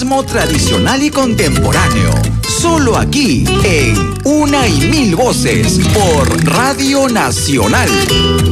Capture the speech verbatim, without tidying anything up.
periodismo tradicional y contemporáneo. Solo aquí, en Una y Mil Voces, por Radio Nacional.